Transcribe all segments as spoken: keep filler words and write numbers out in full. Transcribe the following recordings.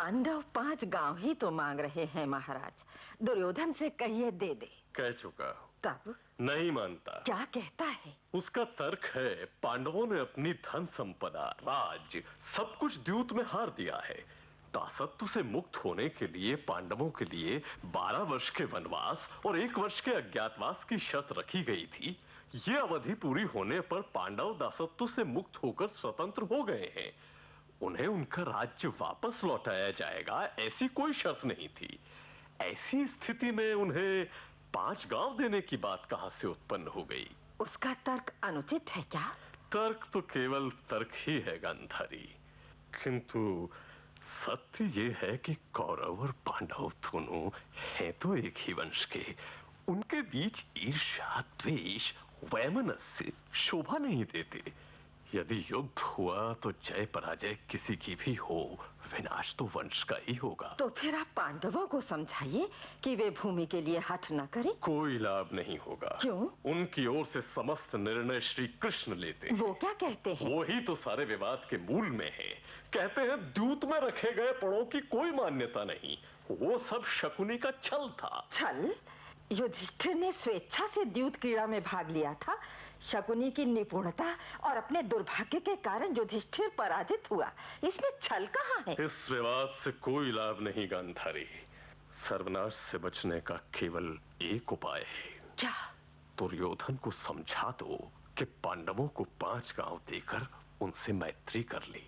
पांडव पांच गांव ही तो मांग रहे हैं महाराज। दुर्योधन से कहिए दे दे। कह चुका। तब नहीं मानता। क्या कहता है? उसका तर्क है पांडवों ने अपनी धन संपदा, राज, सब कुछ द्यूत में हार दिया है। दासत्व से मुक्त होने के लिए पांडवों के लिए बारह वर्ष के वनवास और एक वर्ष के अज्ञातवास की शर्त रखी गई थी। ये अवधि पूरी होने पर पांडव दासत्व से मुक्त होकर स्वतंत्र हो गए हैं। उन्हें उनका राज्य वापस लौटाया जाएगा, ऐसी कोई शर्त नहीं थी। ऐसी स्थिति में उन्हें पांच गांव देने की बात कहां से उत्पन्न हो गई? उसका तर्क अनुचित है क्या? तर्क तो केवल तर्क ही है गांधारी, किंतु सत्य ये है कि कौरव और पांडव दोनों हैं तो एक ही वंश के। उनके बीच ईर्ष्या, द्वेष, वैमनस्य शोभा नहीं देते। यदि युद्ध हुआ तो जय पराजय किसी की भी हो, विनाश तो वंश का ही होगा। तो फिर आप पांडवों को समझाइए कि वे भूमि के लिए हठ न करें। कोई लाभ नहीं होगा। क्यों? उनकी ओर से समस्त निर्णय श्री कृष्ण लेते हैं। वो क्या कहते हैं? वो ही तो सारे विवाद के मूल में है। कहते हैं द्यूत में रखे गए पड़ों की कोई मान्यता नहीं, वो सब शकुनी का छल था। छल? युधिष्ठिर ने स्वेच्छा से द्यूत क्रीड़ा में भाग लिया था। शकुनी की निपुणता और अपने दुर्भाग्य के कारण युधिष्ठिर पराजित हुआ। इसमें छल कहाँ है? इस विवाद से कोई लाभ नहीं गांधारी। सर्वनाश से बचने का केवल एक उपाय है। क्या? दुर्योधन को समझा दो कि पांडवों को पांच गांव देकर उनसे मैत्री कर ली।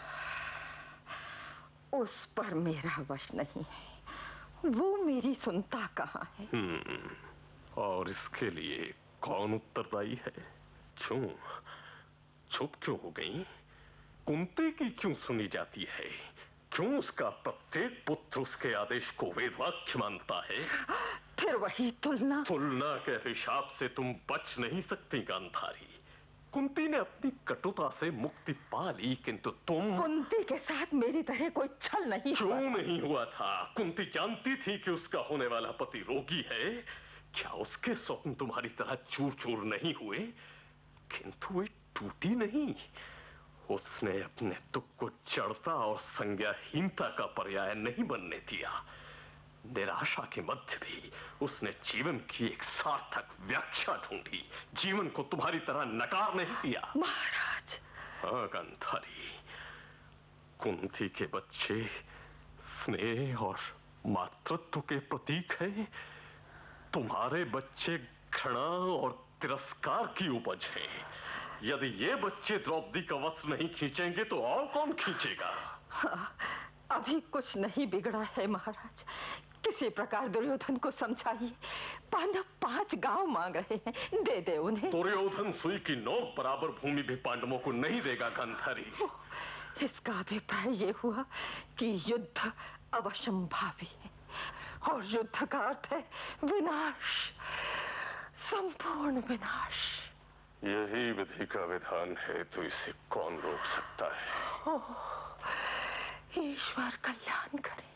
उस पर मेरा वश नहीं है, वो मेरी सुनता कहाँ है? हम्म, और इसके लिए कौन उत्तरदायी है? क्यों चुप क्यों हो गई? कुंती की क्यों सुनी जाती है? क्यों उसका प्रत्येक पुत्र उसके आदेश को वेद वाक्य मानता है? फिर वही तुलना। तुलना के अभिशाप से तुम बच नहीं सकती गांधारी। कुंती ने अपनी कटुता से मुक्ति पा ली, किंतु तुम। कुंती के साथ मेरी तरह कोई छल नहीं क्यों हुआ। नहीं हुआ था? कुंती जानती थी कि उसका होने वाला पति रोगी है। क्या उसके स्वप्न तुम्हारी तरह चूर चूर नहीं हुए? किंतु वे टूटी नहीं। उसने अपने दुख को जड़ता और संज्ञाहीनता का पर्याय नहीं बनने दिया। निराशा के मध्य भी उसने जीवन की एक सार्थक व्याख्या ढूंढी। जीवन को तुम्हारी तरह नकार नहीं दिया। महाराज। हाँ गांधारी, कुंती के बच्चे स्नेह और मातृत्व के प्रतीक हैं। तुम्हारे बच्चे घृणा और तिरस्कार की उपज हैं। यदि ये बच्चे द्रौपदी का वस्त्र नहीं खींचेंगे तो और कौन खींचेगा? हाँ, अभी कुछ नहीं बिगड़ा है महाराज। किसी प्रकार दुर्योधन को समझाइए। पांडव पांच गांव मांग रहे हैं, दे दे उन्हें। दुर्योधन सुई की नोक बराबर भूमि भी पांडवों को नहीं देगा गांधारी। इसका अभिप्राय ये हुआ कि युद्ध अवश्यंभावी है और युद्ध का अर्थ है विनाश, संपूर्ण विनाश। यही विधि का विधान है तो इसे कौन रोक सकता है? ओह, ईश्वर कल्याण करे।